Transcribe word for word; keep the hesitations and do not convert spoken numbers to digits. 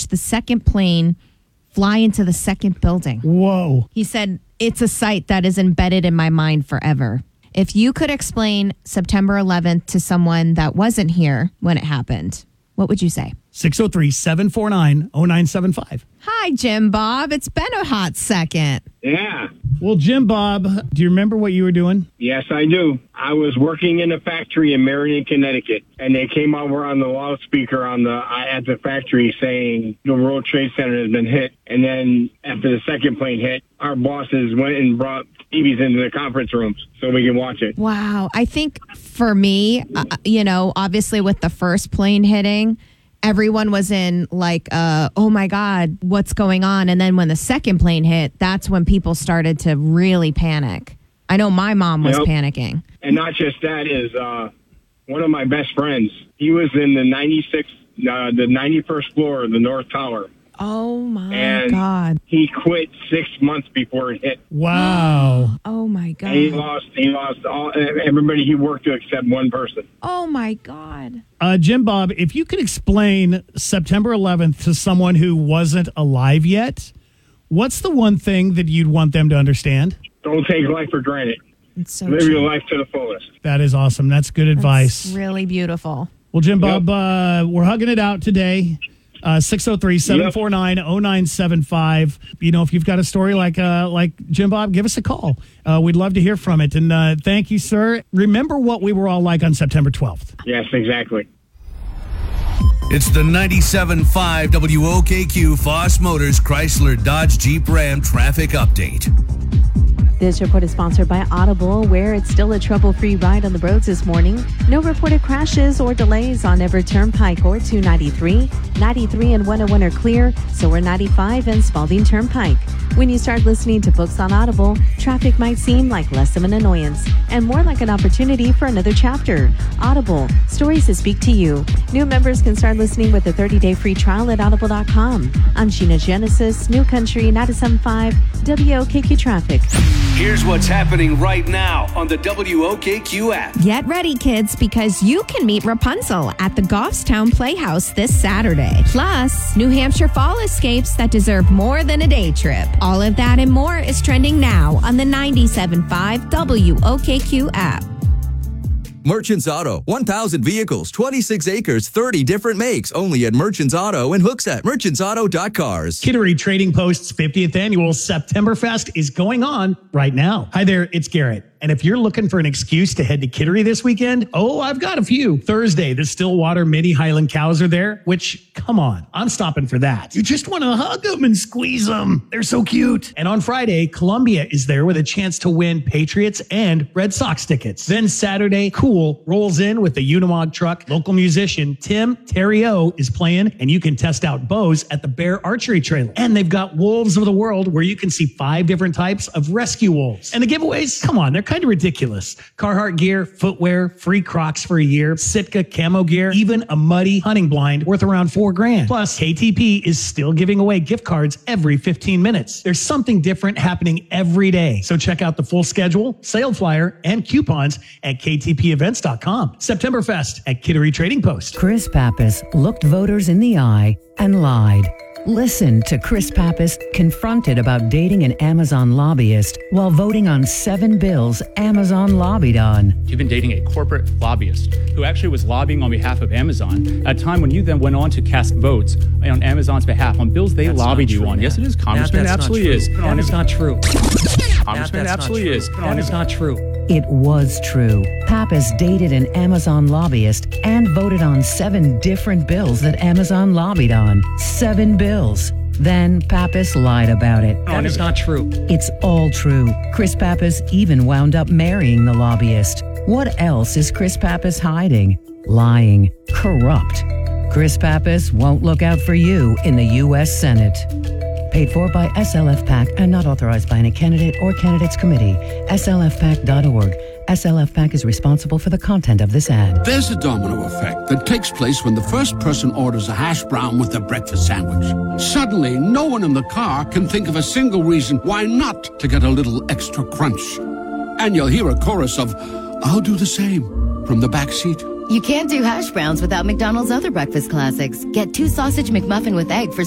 the second plane fly into the second building. Whoa. He said, it's a sight that is embedded in my mind forever. If you could explain September eleventh to someone that wasn't here when it happened, what would you say? six oh three, seven four nine, oh nine seven five. Hi, Jim Bob. It's been a hot second. Yeah. Well, Jim Bob, do you remember what you were doing? Yes, I do. I was working in a factory in Meriden, Connecticut, and they came over on the loudspeaker on the at the factory saying the World Trade Center has been hit. And then after the second plane hit, our bosses went and brought T Vs into the conference rooms so we can watch it. Wow. I think for me, uh, you know, obviously with the first plane hitting, everyone was in like, uh, oh my God, what's going on? And then when the second plane hit, that's when people started to really panic. I know my mom was Yep. panicking. And not just that is uh, one of my best friends. He was in the ninety-six, uh, the ninety-first floor of the North Tower. Oh my And God. he quit six months before it hit. Wow. Oh my God. And he lost, he lost all, everybody he worked to except one person. Oh my God. Uh, Jim Bob, if you could explain September eleventh to someone who wasn't alive yet, what's the one thing that you'd want them to understand? Don't take life for granted. It's so Live true. your life to the fullest. That is awesome. That's good advice. That's really beautiful. Well, Jim Yep. Bob, uh, we're hugging it out today. Uh, six oh three, seven four nine, oh nine seven five. You know, if you've got a story like uh, like Jim Bob, give us a call. Uh, we'd love to hear from it. And uh, thank you, sir. Remember what we were all like on September twelfth. Yes, exactly. It's the ninety-seven point five W O K Q Foss Motors Chrysler Dodge Jeep Ram traffic update. This report is sponsored by Audible, where it's still a trouble-free ride on the roads this morning. No reported crashes or delays on Everett Turnpike or two ninety-three. ninety-three and one oh one are clear, so are ninety-five and Spalding Turnpike. When you start listening to books on Audible, traffic might seem like less of an annoyance and more like an opportunity for another chapter. Audible, stories that speak to you. New members can start listening with a thirty-day free trial at audible dot com. I'm Sheena Genesis, New Country ninety-seven point five W O K Q Traffic. Here's what's happening right now on the W O K Q app. Get ready, kids, because you can meet Rapunzel at the Goffstown Playhouse this Saturday. Plus, New Hampshire fall escapes that deserve more than a day trip. All of that and more is trending now on the ninety-seven point five W O K Q app. Merchants Auto, one thousand vehicles, twenty-six acres, thirty different makes, only at Merchants Auto and Hooksett, merchants auto dot cars. Kittery Trading Post's fiftieth annual September Fest is going on right now. Hi there, it's Garrett. And if you're looking for an excuse to head to Kittery this weekend, oh, I've got a few. Thursday, the Stillwater Mini Highland cows are there, which, come on, I'm stopping for that. You just want to hug them and squeeze them. They're so cute. And on Friday, Columbia is there with a chance to win Patriots and Red Sox tickets. Then Saturday, Cool rolls in with the Unimog truck. Local musician Tim Terrio is playing, and you can test out bows at the Bear Archery Trailer. And they've got Wolves of the World, where you can see five different types of rescue wolves. And the giveaways, come on, they're kind of ridiculous. Carhartt gear, footwear, free Crocs for a year, Sitka camo gear, even a muddy hunting blind worth around four grand. Plus, K T P is still giving away gift cards every fifteen minutes. There's something different happening every day. So check out the full schedule, sale flyer, and coupons at K T P events dot com. September Fest at Kittery Trading Post. Chris Pappas looked voters in the eye and lied. Listen to Chris Pappas confronted about dating an Amazon lobbyist while voting on seven bills Amazon lobbied on. You've been dating a corporate lobbyist who actually was lobbying on behalf of Amazon at a time when you then went on to cast votes on Amazon's behalf on bills they That's lobbied you true, on. Matt. Yes, it is, Congressman. Matt, It absolutely is. That is not true. Congressman, Matt, absolutely is. That is not true. It was true. Pappas dated an Amazon lobbyist and voted on seven different bills that Amazon lobbied on. Seven bills. Then Pappas lied about it. That is not true. It's all true. Chris Pappas even wound up marrying the lobbyist. What else is Chris Pappas hiding? Lying. Corrupt. Chris Pappas won't look out for you in the U S Senate. Paid for by S L F PAC and not authorized by any candidate or candidates committee. S L F pac dot org. S L F PAC is responsible for the content of this ad. There's a domino effect that takes place when the first person orders a hash brown with their breakfast sandwich. Suddenly, no one in the car can think of a single reason why not to get a little extra crunch. And you'll hear a chorus of, "I'll do the same," from the back seat. You can't do hash browns without McDonald's other breakfast classics. Get two sausage McMuffin with egg for